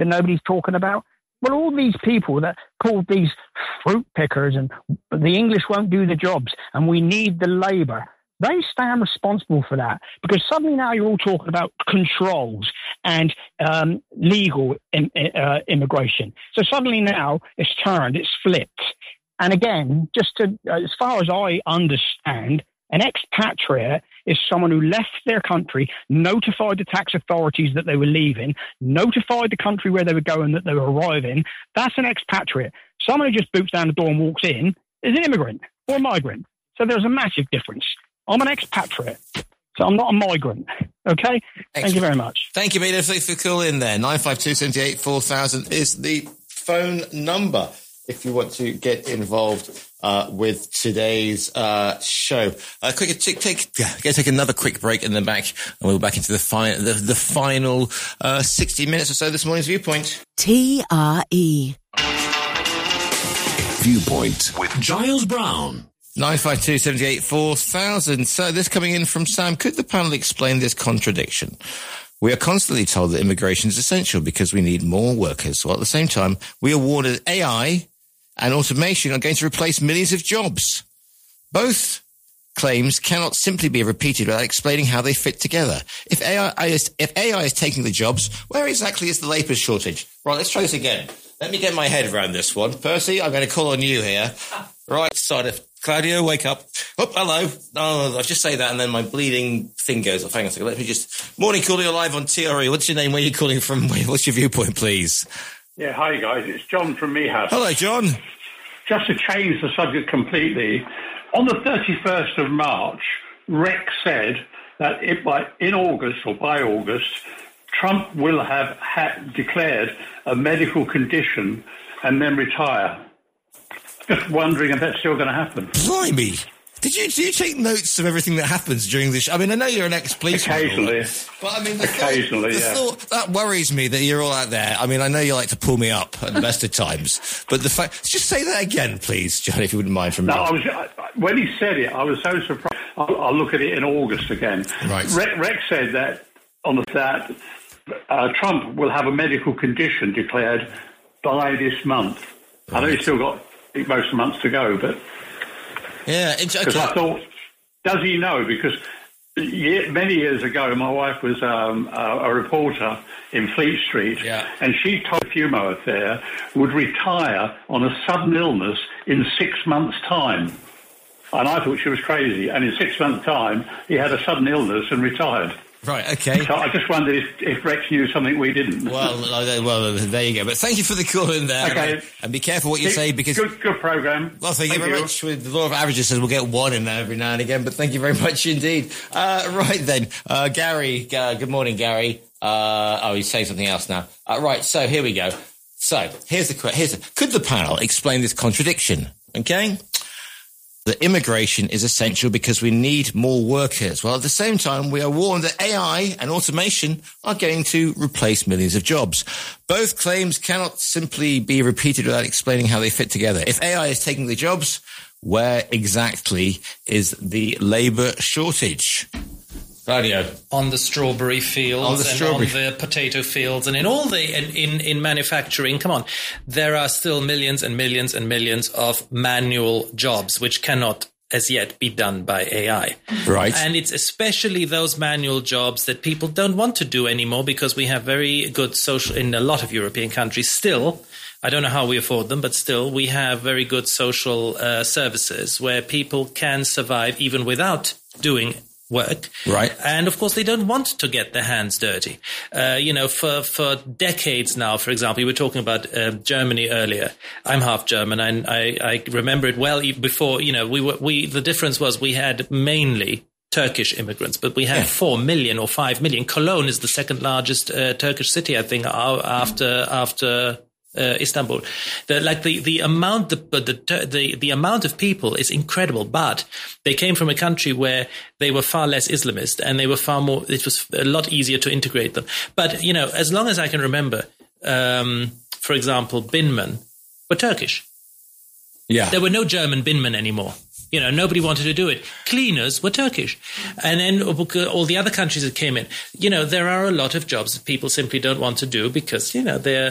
that nobody's talking about? Well, all these people that called these fruit pickers and the English won't do the jobs and we need the labour, they stand responsible for that, because suddenly now you're all talking about controls and legal immigration. So suddenly now it's turned, it's flipped. And again, as far as I understand, an expatriate is someone who left their country, notified the tax authorities that they were leaving, notified the country where they were going that they were arriving. That's an expatriate. Someone who just boots down the door and walks in is an immigrant or a migrant. So there's a massive difference. I'm an expatriate, so I'm not a migrant. Okay? Excellent. Thank you very much. Thank you, Peter, for calling there. 952 78 4000 is the phone number if you want to get involved with today's show. Take another quick break and then back, and we'll back into the final 60 minutes or so this morning's Viewpoint. TRE Viewpoint with Giles Brown. 952 78 4000. So this coming in from Sam. Could the panel explain this contradiction? We are constantly told that immigration is essential because we need more workers, while at the same time we are warned that AI and automation are going to replace millions of jobs. Both claims cannot simply be repeated without explaining how they fit together. If AI is taking the jobs, where exactly is the labour shortage? Right, let's try this again. Let me get my head around this one. Percy, I'm going to call on you here. Right side of Claudio, wake up. Oh, hello. Oh, I'll just say that and then my bleeding thing goes off. Hang on a second. Let me just... Morning, Claudio, live on TRE. What's your name? Where are you calling from? What's your viewpoint, please? Yeah, hi, guys. It's John from Meehouse. Hello, John. Just to change the subject completely, on the 31st of March, Rex said that by August, Trump will have declared a medical condition and then retire. Just wondering if that's still going to happen. Blimey. Do you take notes of everything that happens during this? I mean, I know you're an ex-policeman. Occasionally. But I mean, the thought, that worries me that you're all out there. I mean, I know you like to pull me up at the best of times, but the fact, just say that again, please, John, if you wouldn't mind from me. When he said it, I was so surprised. I'll look at it in August again. Right. Rex said that Trump will have a medical condition declared by this month. Right. I know he's still got most of the months to go, but... Yeah, because I thought, does he know? Because many years ago, my wife was a reporter in Fleet Street, and she told Fumo affair would retire on a sudden illness in 6 months' time. And I thought she was crazy. And in 6 months' time, he had a sudden illness and retired. Right, okay. So I just wondered if Rex knew something we didn't. Well, there you go. But thank you for the call in there. Okay. And be careful what you say because... Good programme. Well, thank you very much. With the law of averages says we'll get one in there every now and again, but thank you very much indeed. Right then, Gary, good morning, Gary. He's saying something else now. Right, so here we go. So, could the panel explain this contradiction? Okay? That immigration is essential because we need more workers. Well, at the same time, we are warned that AI and automation are going to replace millions of jobs. Both claims cannot simply be repeated without explaining how they fit together. If AI is taking the jobs, where exactly is the labour shortage? Radio. On the strawberry fields on the potato fields and in all in manufacturing. Come on. There are still millions and millions and millions of manual jobs which cannot as yet be done by AI. Right. And it's especially those manual jobs that people don't want to do anymore because we have very good social in a lot of European countries still. I don't know how we afford them, but still we have very good social services where people can survive even without doing work. Right. And of course, they don't want to get their hands dirty. For decades now, for example, you were talking about Germany earlier. I'm half German. I remember it well before, the difference was we had mainly Turkish immigrants, but we had 4 million or 5 million. Cologne is the second largest Turkish city, I think, after Istanbul. The amount of people is incredible, but they came from a country where they were far less Islamist and they were far more, it was a lot easier to integrate them. But, as long as I can remember, for example, binmen were Turkish. Yeah. There were no German binmen anymore. Nobody wanted to do it. Cleaners were Turkish. And then all the other countries that came in, there are a lot of jobs that people simply don't want to do because, they're